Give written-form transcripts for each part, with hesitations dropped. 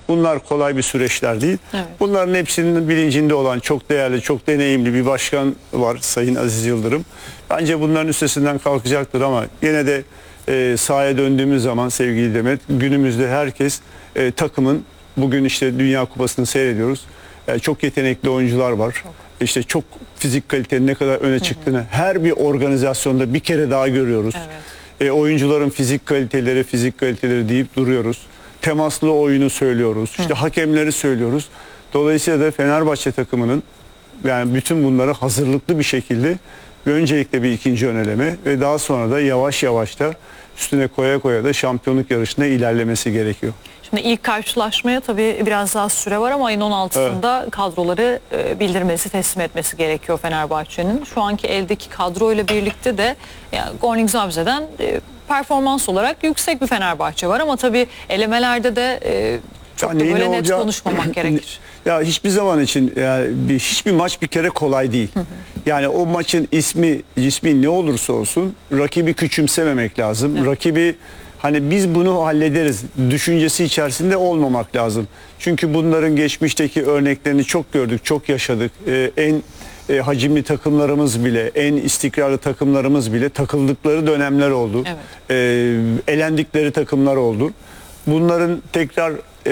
Bunlar kolay bir süreçler değil. Evet. Bunların hepsinin bilincinde olan çok değerli, çok deneyimli bir başkan var, Sayın Aziz Yıldırım. Bence bunların üstesinden kalkacaktır ama yine de sahaya döndüğümüz zaman sevgili Demet, günümüzde herkes takımın, bugün işte Dünya Kupası'nı seyrediyoruz. Çok yetenekli oyuncular var. İşte çok fizik kalitenin ne kadar öne çıktığını her bir organizasyonda bir kere daha görüyoruz. Evet. Oyuncuların fizik kaliteleri deyip duruyoruz. Temaslı oyunu söylüyoruz. İşte hakemleri söylüyoruz. Dolayısıyla da Fenerbahçe takımının yani bütün bunlara hazırlıklı bir şekilde öncelikle bir ikinci ön eleme ve daha sonra da yavaş yavaş da üstüne koya koya da şampiyonluk yarışına ilerlemesi gerekiyor. Şimdi ilk karşılaşmaya tabii biraz daha süre var ama ayın 16'sında kadroları bildirmesi, teslim etmesi gerekiyor Fenerbahçe'nin. Şu anki eldeki kadroyla birlikte de yani Gornik Zabrze'den performans olarak yüksek bir Fenerbahçe var ama tabii elemelerde de çok da böyle net konuşmamak gerekir. Ya hiçbir zaman için yani hiçbir maç bir kere kolay değil. Yani o maçın ismi ne olursa olsun rakibi küçümsememek lazım. Evet. Rakibi hani biz bunu hallederiz düşüncesi içerisinde olmamak lazım. Çünkü bunların geçmişteki örneklerini çok gördük, çok yaşadık. En hacimli takımlarımız bile, en istikrarlı takımlarımız bile takıldıkları dönemler oldu. Evet. Elendikleri takımlar oldu. Bunların tekrar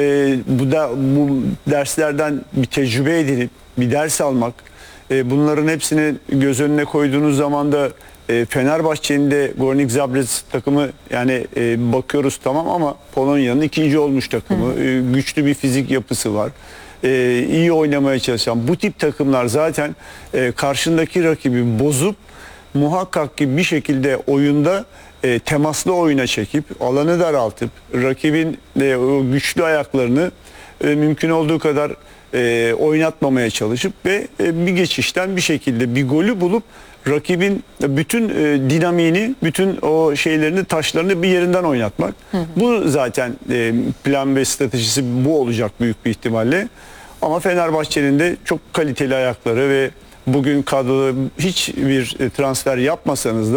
bu derslerden bir tecrübe edinip bir ders almak, bunların hepsini göz önüne koyduğunuz zaman da Fenerbahçe'nin de Gornik Zabrze takımı yani bakıyoruz tamam ama Polonya'nın ikinci olmuş takımı, güçlü bir fizik yapısı var. İyi oynamaya çalışan bu tip takımlar zaten karşındaki rakibi bozup muhakkak ki bir şekilde oyunda temaslı oyuna çekip alanı daraltıp rakibin o güçlü ayaklarını mümkün olduğu kadar oynatmamaya çalışıp ve bir geçişten bir şekilde bir golü bulup rakibin bütün dinamiğini, bütün o şeylerini, taşlarını bir yerinden oynatmak. Bu zaten plan ve stratejisi bu olacak büyük bir ihtimalle. Ama Fenerbahçe'nin de çok kaliteli ayakları ve bugün kadroda hiçbir transfer yapmasanız da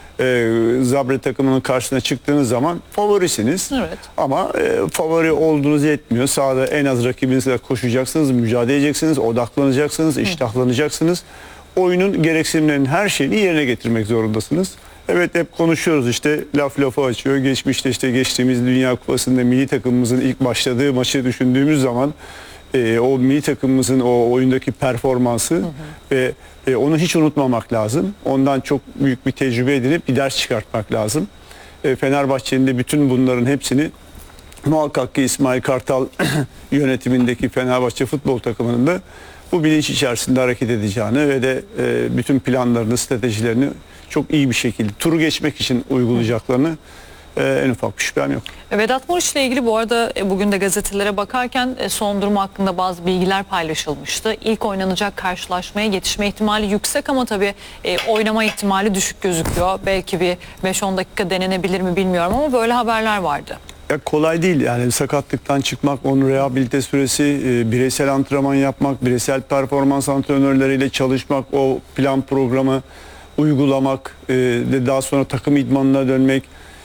Zabrze takımının karşısına çıktığınız zaman favorisiniz. Evet. Ama favori olduğunuz yetmiyor. Sahada en az rakibinizle koşacaksınız, mücadele edeceksiniz, odaklanacaksınız, iştahlanacaksınız. Oyunun gereksinimlerinin her şeyini yerine getirmek zorundasınız. Evet hep konuşuyoruz işte laf lafı açıyor. Geçmişte işte geçtiğimiz Dünya Kupası'nda milli takımımızın ilk başladığı maçı düşündüğümüz zaman o milli takımımızın o oyundaki performansı ve onu hiç unutmamak lazım. Ondan çok büyük bir tecrübe edinip bir ders çıkartmak lazım. Fenerbahçe'nin de bütün bunların hepsini muhakkak ki İsmail Kartal yönetimindeki Fenerbahçe futbol takımının da bu bilinç içerisinde hareket edeceğini ve de bütün planlarını, stratejilerini çok iyi bir şekilde turu geçmek için uygulayacaklarını en ufak bir şüphem yok. Vedat Muriç ile ilgili bu arada bugün de gazetelere bakarken son durumu hakkında bazı bilgiler paylaşılmıştı. İlk oynanacak karşılaşmaya yetişme ihtimali yüksek ama tabii oynama ihtimali düşük gözüküyor. Belki bir 5-10 dakika denenebilir mi bilmiyorum ama böyle haberler vardı. Kolay değil yani sakatlıktan çıkmak, onun rehabilite süresi, bireysel antrenman yapmak, bireysel performans antrenörleriyle çalışmak, o plan programı uygulamak, daha sonra takım idmanına dönmek.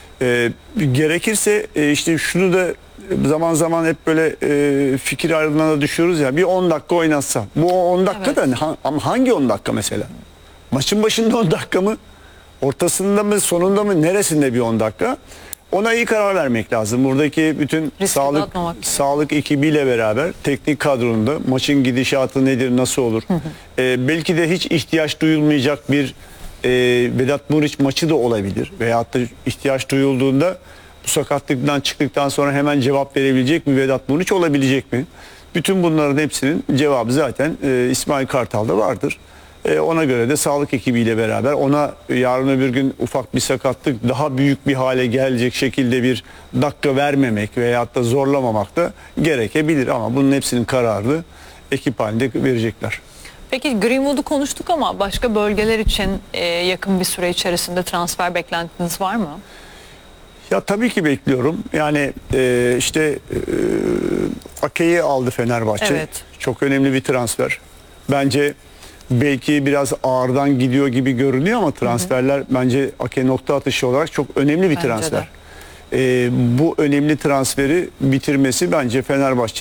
Gerekirse işte şunu da zaman zaman hep böyle fikir ayrılığına düşüyoruz ya, bir 10 dakika oynatsa. Bu 10 dakika Evet. da ama hangi 10 dakika mesela? Maçın başında 10 dakika mı? Ortasında mı? Sonunda mı? Neresinde bir 10 dakika? Ona iyi karar vermek lazım. Buradaki bütün sağlık ekibiyle beraber teknik kadronunda maçın gidişatı nedir, nasıl olur? Belki de hiç ihtiyaç duyulmayacak bir Vedat Muriç maçı da olabilir. Veyahut da ihtiyaç duyulduğunda bu sakatlıktan çıktıktan sonra hemen cevap verebilecek mi Vedat Muriç, olabilecek mi? Bütün bunların hepsinin cevabı zaten İsmail Kartal'da vardır. Ona göre de sağlık ekibiyle beraber ona yarın öbür gün ufak bir sakatlık daha büyük bir hale gelecek şekilde bir dakika vermemek veyahut da zorlamamak da gerekebilir. Ama bunun hepsinin kararını ekip halinde verecekler. Peki Greenwood'u konuştuk ama başka bölgeler için yakın bir süre içerisinde transfer beklentiniz var mı? Ya tabii ki bekliyorum. Yani Ake'yi aldı Fenerbahçe. Evet. Çok önemli bir transfer. Bence belki biraz ağırdan gidiyor gibi görünüyor ama transferler bence Ake nokta atışı olarak çok önemli bir transfer. Bu önemli transferi bitirmesi bence Fenerbahçe